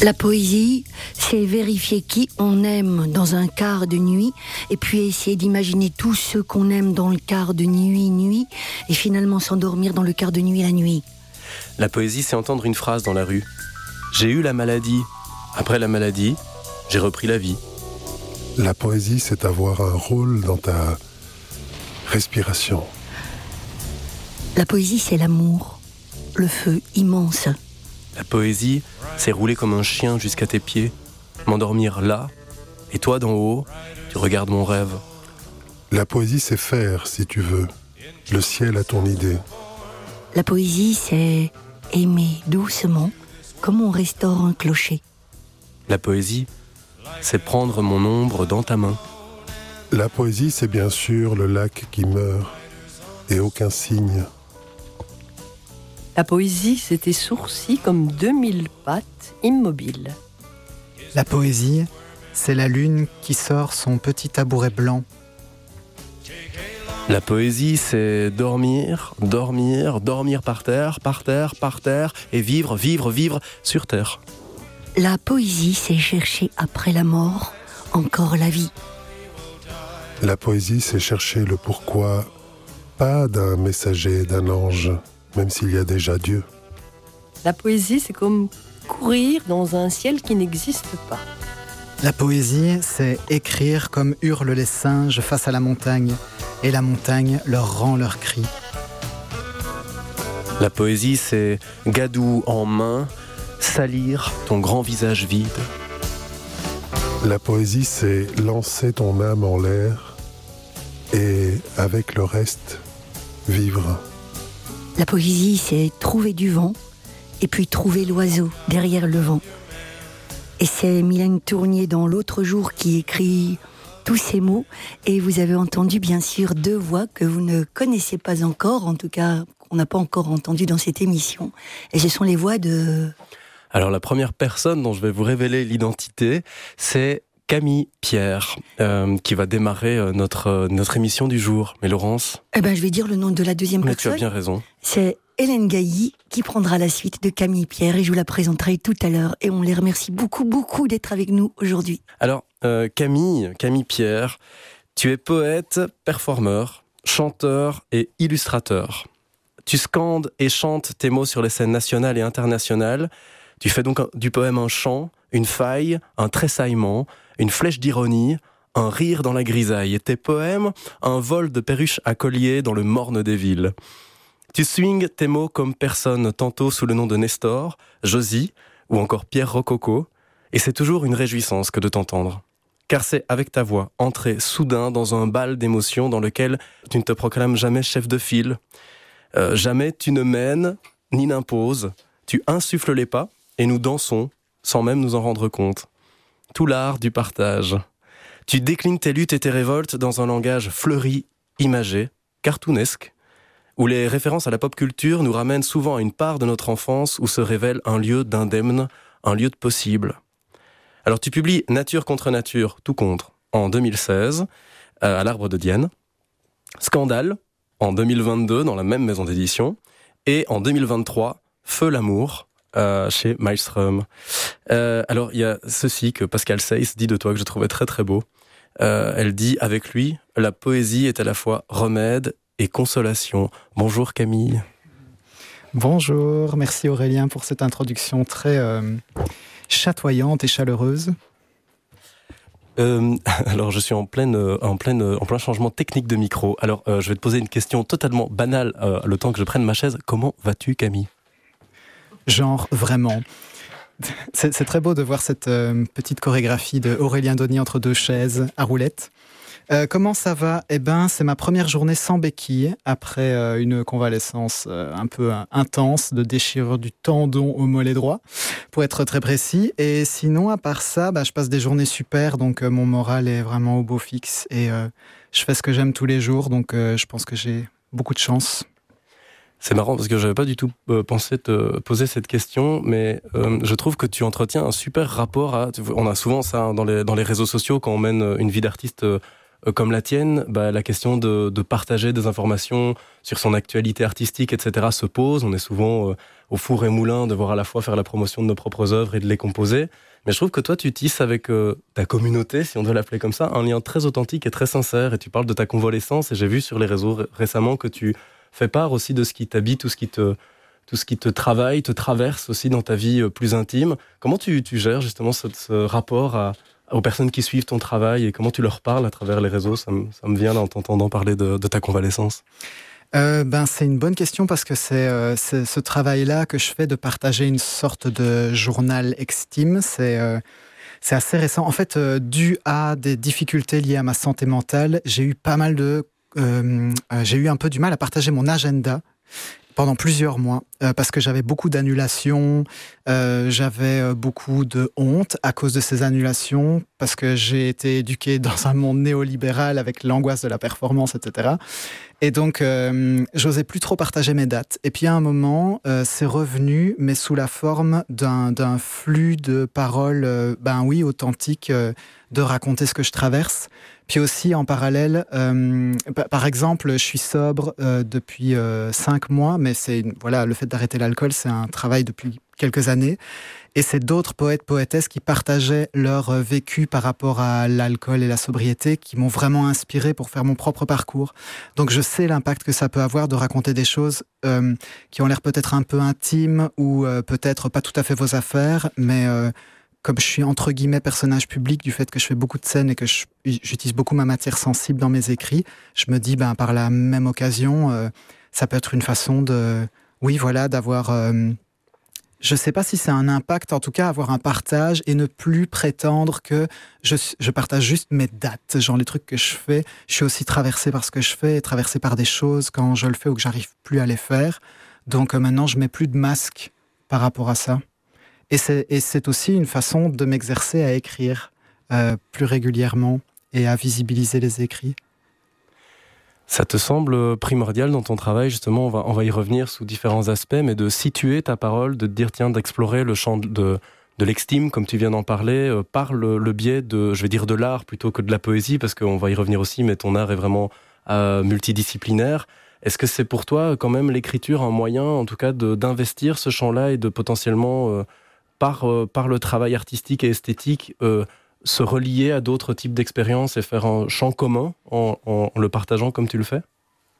La poésie, c'est vérifier qui on aime dans un quart de nuit et puis essayer d'imaginer tous ceux qu'on aime dans le quart de nuit et finalement s'endormir dans le quart de nuit la nuit. La poésie, c'est entendre une phrase dans la rue. J'ai eu la maladie. Après la maladie, j'ai repris la vie. La poésie, c'est avoir un rôle dans ta respiration. La poésie, c'est l'amour, le feu immense. La poésie, c'est rouler comme un chien jusqu'à tes pieds, m'endormir là, et toi d'en haut, tu regardes mon rêve. La poésie, c'est faire, si tu veux, le ciel à ton idée. La poésie, c'est aimer doucement, comme on restaure un clocher. La poésie, c'est prendre mon ombre dans ta main. La poésie, c'est bien sûr le lac qui meurt, et aucun signe. La poésie, c'est tes sourcils comme 2000 pattes immobiles. La poésie, c'est la lune qui sort son petit tabouret blanc. La poésie, c'est dormir, dormir, dormir par terre, et vivre, vivre, vivre sur terre. La poésie, c'est chercher après la mort encore la vie. La poésie, c'est chercher le pourquoi, pas d'un messager, d'un ange, même s'il y a déjà Dieu. La poésie, c'est comme courir dans un ciel qui n'existe pas. La poésie, c'est écrire comme hurlent les singes face à la montagne, et la montagne leur rend leurs cris. La poésie, c'est gadou en main, salir ton grand visage vide. La poésie, c'est lancer ton âme en l'air et, avec le reste, vivre. La poésie, c'est trouver du vent et puis trouver l'oiseau derrière le vent. Et c'est Mylène Tournier dans L'autre jour qui écrit tous ces mots. Et vous avez entendu bien sûr deux voix que vous ne connaissez pas encore, en tout cas qu'on n'a pas encore entendues dans cette émission. Et ce sont les voix de... Alors la première personne dont je vais vous révéler l'identité, c'est Camille Pierre, qui va démarrer notre émission du jour. Mais Laurence ? Eh ben, je vais dire le nom de la deuxième Mais personne. tu as bien raison. C'est Hélène Gailly qui prendra la suite de Camille Pierre et je vous la présenterai tout à l'heure. Et on les remercie beaucoup, beaucoup d'être avec nous aujourd'hui. Alors, Camille Pierre, tu es poète, performeur, chanteur et illustrateur. Tu scandes et chantes tes mots sur les scènes nationales et internationales. Tu fais donc du poème un chant, une faille, un tressaillement, une flèche d'ironie, un rire dans la grisaille. Et tes poèmes, un vol de perruche à collier dans le morne des villes. Tu swings tes mots comme personne, tantôt sous le nom de Nestor, Josie ou encore Pierre Rococo. Et c'est toujours une réjouissance que de t'entendre. Car c'est avec ta voix entrée soudain dans un bal d'émotions dans lequel tu ne te proclames jamais chef de file. Jamais tu ne mènes ni n'imposes. Tu insuffles les pas et nous dansons sans même nous en rendre compte. Tout l'art du partage. Tu déclines tes luttes et tes révoltes dans un langage fleuri, imagé, cartoonesque, où les références à la pop culture nous ramènent souvent à une part de notre enfance où se révèle un lieu d'indemne, un lieu de possible. Alors tu publies Nature contre nature, tout contre, en 2016, à l'Arbre de Diane. Scandale, en 2022, dans la même maison d'édition. Et en 2023, Feu l'amour, chez Maelstrom. Alors il y a ceci que Pascal Seyss dit de toi que je trouvais très très beau. Elle dit avec lui, la poésie est à la fois remède et consolation. Bonjour Camille. Bonjour, merci Aurélien pour cette introduction très chatoyante et chaleureuse. Alors je suis en plein changement technique de micro. Alors je vais te poser une question totalement banale le temps que je prenne ma chaise. Comment vas-tu Camille ? Genre vraiment. C'est très beau de voir cette petite chorégraphie de Aurélien Donny entre deux chaises à roulettes. Comment ça va ? Eh ben, c'est ma première journée sans béquille après une convalescence un peu intense de déchirure du tendon au mollet droit, pour être très précis. Et sinon, à part ça, je passe des journées super, donc mon moral est vraiment au beau fixe et je fais ce que j'aime tous les jours, donc je pense que j'ai beaucoup de chance. C'est marrant parce que je n'avais pas du tout pensé te poser cette question, mais je trouve que tu entretiens un super rapport à... On a souvent ça dans les réseaux sociaux quand on mène une vie d'artiste comme la tienne, la question de partager des informations sur son actualité artistique, etc. se pose. On est souvent au four et moulin, devoir à la fois faire la promotion de nos propres œuvres et de les composer. Mais je trouve que toi, tu tisses avec ta communauté, si on doit l'appeler comme ça, un lien très authentique et très sincère. Et tu parles de ta convalescence. Et j'ai vu sur les réseaux récemment que tu fais part aussi de ce qui t'habite, tout ce qui te travaille, te traverse aussi dans ta vie plus intime. Comment tu gères justement ce rapport aux personnes qui suivent ton travail et comment tu leur parles à travers les réseaux? Ça me vient en t'entendant parler de ta convalescence. C'est une bonne question parce que c'est ce travail-là que je fais de partager une sorte de journal extime. C'est assez récent. En fait, dû à des difficultés liées à ma santé mentale, j'ai eu j'ai eu un peu du mal à partager mon agenda pendant plusieurs mois, parce que j'avais beaucoup d'annulations, j'avais beaucoup de honte à cause de ces annulations, parce que j'ai été éduqué dans un monde néolibéral avec l'angoisse de la performance, etc. Et donc, j'osais plus trop partager mes dates. Et puis à un moment, c'est revenu, mais sous la forme d'un flux de paroles, authentiques, de raconter ce que je traverse. Puis aussi, en parallèle, par exemple, je suis sobre depuis 5 mois, mais le fait d'arrêter l'alcool, c'est un travail depuis quelques années. Et c'est d'autres poètes, poétesses qui partageaient leur vécu par rapport à l'alcool et la sobriété qui m'ont vraiment inspiré pour faire mon propre parcours. Donc je sais l'impact que ça peut avoir de raconter des choses qui ont l'air peut-être un peu intimes ou peut-être pas tout à fait vos affaires, mais comme je suis entre guillemets personnage public du fait que je fais beaucoup de scènes et que j'utilise beaucoup ma matière sensible dans mes écrits, je me dis par la même occasion, ça peut être une façon d'avoir... je ne sais pas si c'est un impact, en tout cas avoir un partage et ne plus prétendre que je partage juste mes dates, genre les trucs que je fais. Je suis aussi traversé par ce que je fais, traversé par des choses quand je le fais ou que j'arrive plus à les faire. Donc maintenant, je mets plus de masque par rapport à ça. Et c'est aussi une façon de m'exercer à écrire plus régulièrement et à visibiliser les écrits. Ça te semble primordial dans ton travail, justement, on va y revenir sous différents aspects, mais de situer ta parole, de te dire, tiens, d'explorer le champ de l'extime, comme tu viens d'en parler, par le biais de l'art plutôt que de la poésie, parce qu'on va y revenir aussi, mais ton art est vraiment multidisciplinaire. Est-ce que c'est pour toi, quand même, l'écriture un moyen, en tout cas, d'investir ce champ-là et de potentiellement, par le travail artistique et esthétique, se relier à d'autres types d'expériences et faire un champ commun en le partageant comme tu le fais?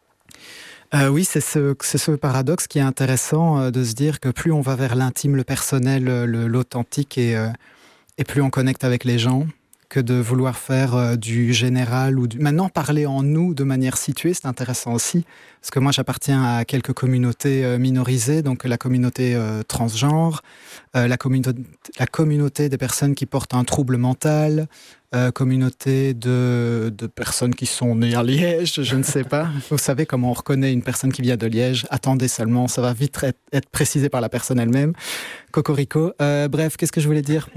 Oui, c'est ce paradoxe qui est intéressant de se dire que plus on va vers l'intime, le personnel, l'authentique et plus on connecte avec les gens, que de vouloir faire du général Maintenant, parler en nous de manière située, c'est intéressant aussi, parce que moi, j'appartiens à quelques communautés minorisées, donc la communauté transgenre, la communauté des personnes qui portent un trouble mental, communauté de personnes qui sont nées à Liège, je ne sais pas. Vous savez comment on reconnaît une personne qui vient de Liège. Attendez seulement, ça va vite être précisé par la personne elle-même. Cocorico. Bref, qu'est-ce que je voulais dire?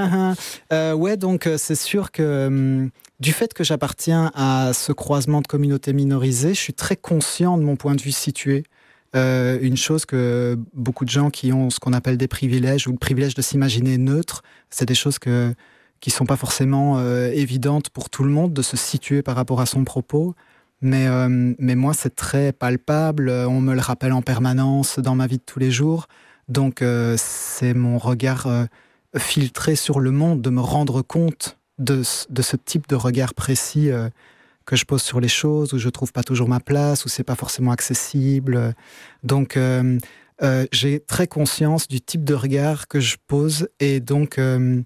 Donc c'est sûr que du fait que j'appartiens à ce croisement de communautés minorisées, je suis très conscient de mon point de vue situé. Une chose que beaucoup de gens qui ont ce qu'on appelle des privilèges ou le privilège de s'imaginer neutre, c'est des choses qui sont pas forcément évidentes pour tout le monde de se situer par rapport à son propos. Mais moi, c'est très palpable. On me le rappelle en permanence dans ma vie de tous les jours. Donc, c'est mon regard filtré sur le monde de me rendre compte de ce type de regard précis que je pose sur les choses, où je trouve pas toujours ma place, où c'est pas forcément accessible. Donc, j'ai très conscience du type de regard que je pose et donc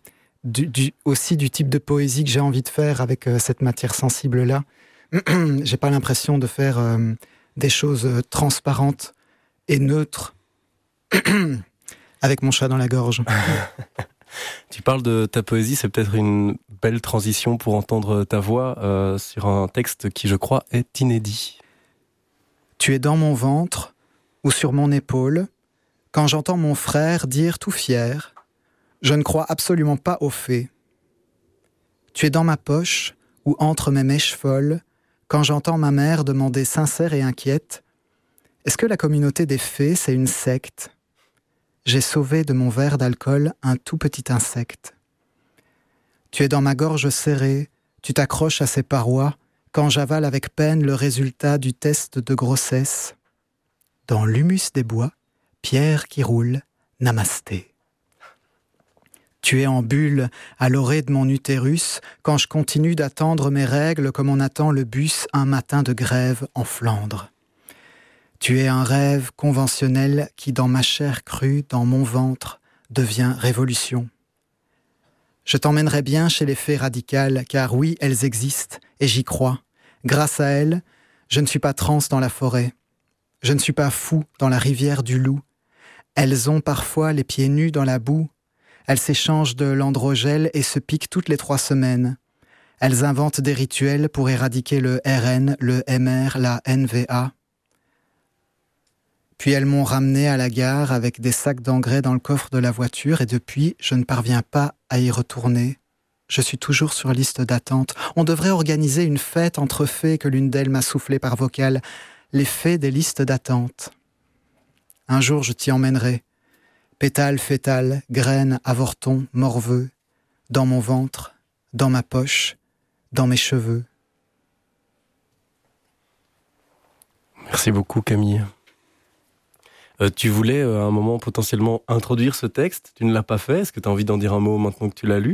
aussi du type de poésie que j'ai envie de faire avec cette matière sensible-là. J'ai pas l'impression de faire des choses transparentes et neutres avec mon chat dans la gorge. Tu parles de ta poésie, c'est peut-être une belle transition pour entendre ta voix sur un texte qui, je crois, est inédit. Tu es dans mon ventre ou sur mon épaule, quand j'entends mon frère dire tout fier, je ne crois absolument pas aux fées. Tu es dans ma poche ou entre mes mèches folles, quand j'entends ma mère demander sincère et inquiète, est-ce que la communauté des fées, c'est une secte ? J'ai sauvé de mon verre d'alcool un tout petit insecte. Tu es dans ma gorge serrée, tu t'accroches à ses parois, quand j'avale avec peine le résultat du test de grossesse. Dans l'humus des bois, pierre qui roule, namasté. Tu es en bulle à l'orée de mon utérus quand je continue d'attendre mes règles comme on attend le bus un matin de grève en Flandre. Tu es un rêve conventionnel qui dans ma chair crue, dans mon ventre, devient révolution. Je t'emmènerai bien chez les fées radicales, car oui, elles existent, et j'y crois. Grâce à elles, je ne suis pas trans dans la forêt. Je ne suis pas fou dans la rivière du loup. Elles ont parfois les pieds nus dans la boue. Elles s'échangent de l'androgel et se piquent toutes les 3 semaines. Elles inventent des rituels pour éradiquer le RN, le MR, la NVA. Puis elles m'ont ramené à la gare avec des sacs d'engrais dans le coffre de la voiture et depuis, je ne parviens pas à y retourner. Je suis toujours sur liste d'attente. On devrait organiser une fête entre fées que l'une d'elles m'a soufflé par vocal. Les fées des listes d'attente. Un jour, je t'y emmènerai. Pétales, fétales, graines, avortons, morveux, dans mon ventre, dans ma poche, dans mes cheveux. Merci beaucoup, Camille. Tu voulais à un moment potentiellement introduire ce texte, tu ne l'as pas fait. Est-ce que tu as envie d'en dire un mot maintenant que tu l'as lu ?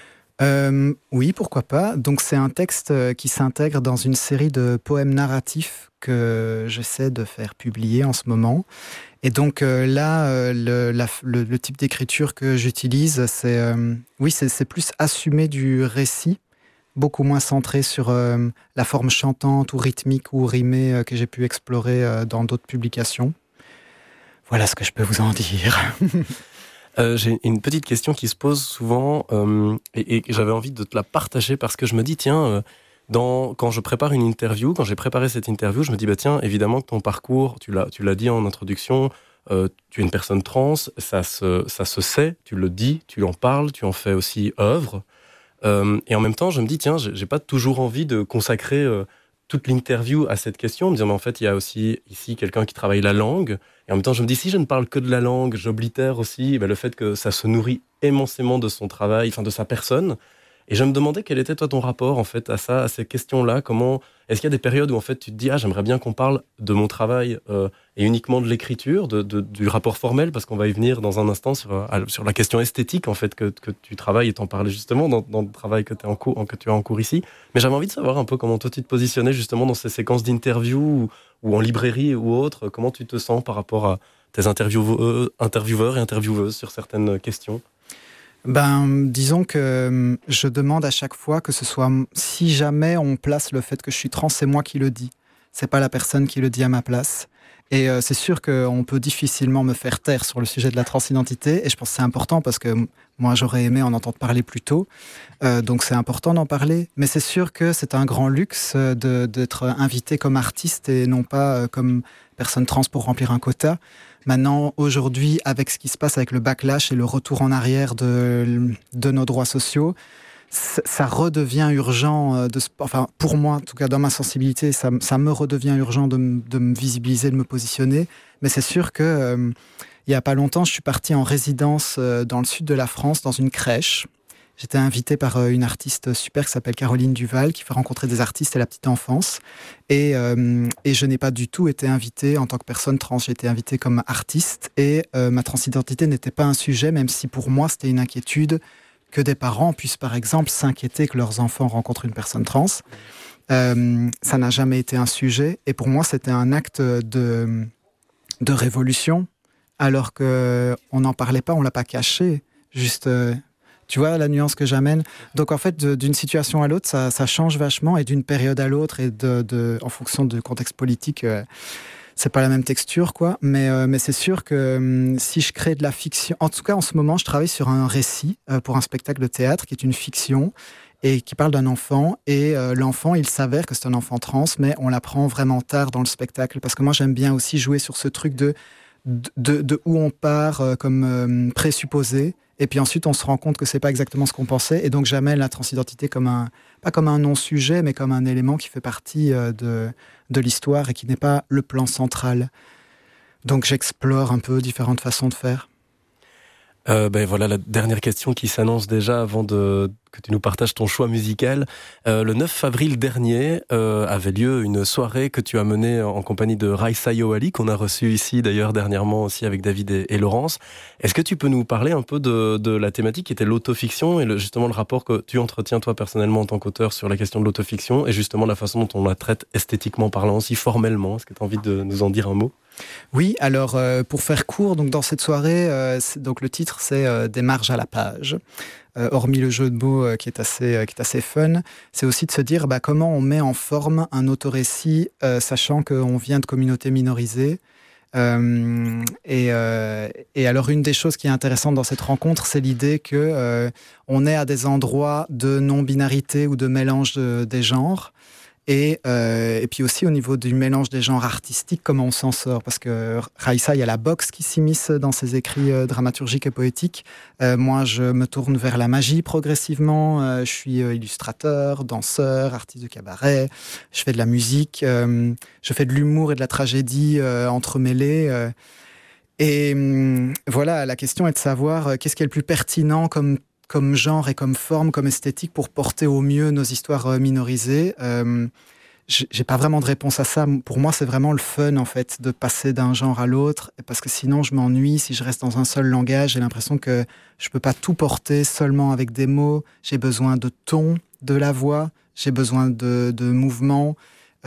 Oui, pourquoi pas. Donc c'est un texte qui s'intègre dans une série de poèmes narratifs que j'essaie de faire publier en ce moment. Et donc là, le type d'écriture que j'utilise, c'est plus assumé du récit, beaucoup moins centré sur la forme chantante ou rythmique ou rimée que j'ai pu explorer dans d'autres publications. Voilà ce que je peux vous en dire. J'ai une petite question qui se pose souvent et j'avais envie de te la partager parce que je me dis, tiens, quand je prépare une interview, quand j'ai préparé cette interview, je me dis, tiens, évidemment que ton parcours, tu l'as dit en introduction, tu es une personne trans, ça se sait, tu le dis, tu en parles, tu en fais aussi œuvre. Et en même temps, je me dis, tiens, j'ai pas toujours envie de consacrer toute l'interview à cette question, en me disant, mais en fait, il y a aussi ici quelqu'un qui travaille la langue. Et en même temps, je me dis, si je ne parle que de la langue, j'oblitère aussi le fait que ça se nourrit immensément de son travail, de sa personne. Et je me demandais quel était toi ton rapport en fait à ça, à ces questions-là. Est-ce qu'il y a des périodes où en fait tu te dis j'aimerais bien qu'on parle de mon travail et uniquement de l'écriture, du rapport formel, parce qu'on va y venir dans un instant sur la question esthétique en fait que tu travailles et t'en parlais justement dans le travail que tu as en cours ici. Mais j'avais envie de savoir un peu comment toi tu te positionnais justement dans ces séquences d'interviews ou en librairie ou autre. Comment tu te sens par rapport à tes intervieweurs et intervieweuses sur certaines questions? Disons que je demande à chaque fois que ce soit, si jamais on place le fait que je suis trans, c'est moi qui le dis. C'est pas la personne qui le dit à ma place. Et c'est sûr qu'on peut difficilement me faire taire sur le sujet de la transidentité. Et je pense que c'est important parce que moi, j'aurais aimé en entendre parler plus tôt. Donc c'est important d'en parler. Mais c'est sûr que c'est un grand luxe d'être invité comme artiste et non pas comme personne trans pour remplir un quota. Maintenant, aujourd'hui, avec ce qui se passe avec le backlash et le retour en arrière de nos droits sociaux, ça redevient urgent, pour moi, en tout cas dans ma sensibilité, ça me redevient urgent de me visibiliser, de me positionner. Mais c'est sûr que il n'y a pas longtemps, je suis parti en résidence dans le sud de la France, dans une crèche. J'étais invité par une artiste super qui s'appelle Caroline Duval, qui fait rencontrer des artistes et la petite enfance. Et je n'ai pas du tout été invité en tant que personne trans. J'ai été invité comme artiste et ma transidentité n'était pas un sujet, même si pour moi c'était une inquiétude que des parents puissent par exemple s'inquiéter que leurs enfants rencontrent une personne trans. Ça n'a jamais été un sujet et pour moi c'était un acte de révolution alors qu'on n'en parlait pas, on l'a pas caché. Juste... tu vois la nuance que j'amène. Donc en fait, d'une situation à l'autre, ça change vachement et d'une période à l'autre et en fonction du contexte politique, c'est pas la même texture, quoi. Mais c'est sûr que si je crée de la fiction, en tout cas en ce moment, je travaille sur un récit pour un spectacle de théâtre qui est une fiction et qui parle d'un enfant. Et l'enfant, il s'avère que c'est un enfant trans, mais on l'apprend vraiment tard dans le spectacle parce que moi j'aime bien aussi jouer sur ce truc de où on part comme présupposé. Et puis ensuite, on se rend compte que c'est pas exactement ce qu'on pensait. Et donc, j'amène la transidentité pas comme un non-sujet, mais comme un élément qui fait partie de l'histoire et qui n'est pas le plan central. Donc, j'explore un peu différentes façons de faire. Voilà la dernière question qui s'annonce déjà avant que tu nous partages ton choix musical. Le 9 avril dernier avait lieu une soirée que tu as menée en compagnie de Raissa Yoali, qu'on a reçu ici d'ailleurs dernièrement aussi avec David et Laurence. Est-ce que tu peux nous parler un peu de la thématique qui était l'autofiction et justement le rapport que tu entretiens toi personnellement en tant qu'auteur sur la question de l'autofiction et justement la façon dont on la traite esthétiquement parlant aussi, formellement? Est-ce que tu as envie de nous en dire un mot? Oui, alors pour faire court, donc dans cette soirée, donc le titre c'est Des marges à la page. Hormis le jeu de mots qui est assez fun, c'est aussi de se dire comment on met en forme un autorécit, sachant qu'on vient de communautés minorisées. Et alors une des choses qui est intéressante dans cette rencontre, c'est l'idée que on est à des endroits de non-binarité ou de mélange des genres. Et puis aussi au niveau du mélange des genres artistiques, comment on s'en sort? Parce que Raissa, il y a la boxe qui s'immisce dans ses écrits dramaturgiques et poétiques. Moi, je me tourne vers la magie progressivement. Je suis illustrateur, danseur, artiste de cabaret. Je fais de la musique. Je fais de l'humour et de la tragédie entremêlés. Voilà, la question est de savoir qu'est-ce qui est le plus pertinent comme genre et comme forme, comme esthétique pour porter au mieux nos histoires minorisées. J'ai pas vraiment de réponse à ça. Pour moi, c'est vraiment le fun, en fait, de passer d'un genre à l'autre, parce que sinon, je m'ennuie. Si je reste dans un seul langage, j'ai l'impression que je peux pas tout porter seulement avec des mots. J'ai besoin de ton, de la voix, j'ai besoin de mouvement,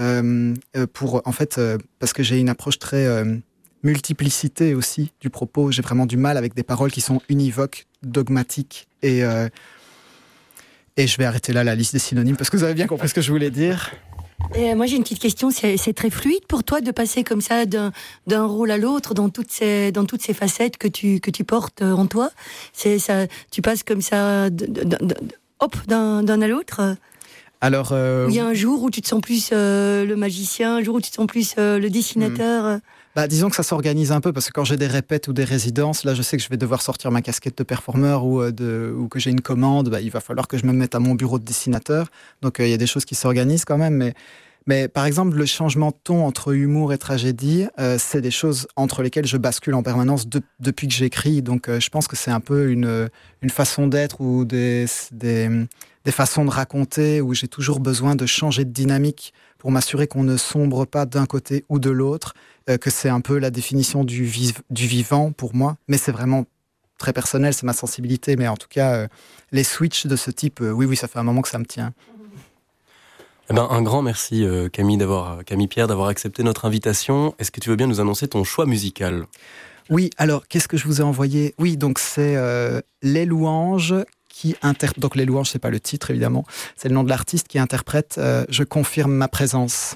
parce que j'ai une approche très multiplicité aussi du propos. J'ai vraiment du mal avec des paroles qui sont univoques, dogmatiques, et je vais arrêter là la liste des synonymes parce que vous avez bien compris ce que je voulais dire. Et moi j'ai une petite question, c'est très fluide pour toi de passer comme ça d'un rôle à l'autre dans toutes ces facettes que tu portes en toi? C'est ça, tu passes comme ça d'un à l'autre? Alors il y a un jour où tu te sens plus le magicien, un jour où tu te sens plus le dessinateur. Disons que ça s'organise un peu, parce que quand j'ai des répètes ou des résidences, là je sais que je vais devoir sortir ma casquette de performeur ou que j'ai une commande, il va falloir que je me mette à mon bureau de dessinateur. Donc il y a des choses qui s'organisent quand même, mais par exemple le changement de ton entre humour et tragédie, c'est des choses entre lesquelles je bascule en permanence depuis que j'écris. Donc je pense que c'est un peu une façon d'être ou des façons de raconter où j'ai toujours besoin de changer de dynamique pour m'assurer qu'on ne sombre pas d'un côté ou de l'autre, que c'est un peu la définition du vivant pour moi, mais c'est vraiment très personnel, c'est ma sensibilité, mais en tout cas, les switches de ce type, oui, ça fait un moment que ça me tient. Un grand merci Camille Pierre d'avoir accepté notre invitation. Est-ce que tu veux bien nous annoncer ton choix musical? Oui, alors qu'est-ce que je vous ai envoyé? Oui, donc c'est Les Louanges donc Les Louanges, c'est pas le titre évidemment, c'est le nom de l'artiste qui interprète Je confirme ma présence.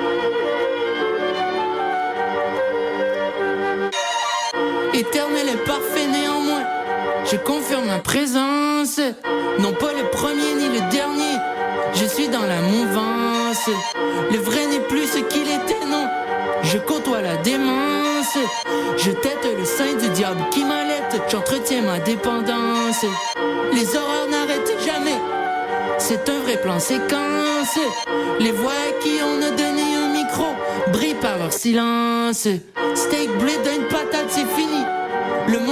Éternel et parfait néanmoins, je confirme ma présence, non pas le premier ni le dernier, je suis dans la mouvance, le vrai n'est plus ce qu'il était, non, je côtoie la démence, je tête le sein du diable qui m'allait, j'entretiens ma dépendance, les horreurs n'arrêtent jamais, c'est un vrai plan séquence, les voix à qui on a donné un micro brillent par leur silence, steak blé d'une patate c'est fini, le monde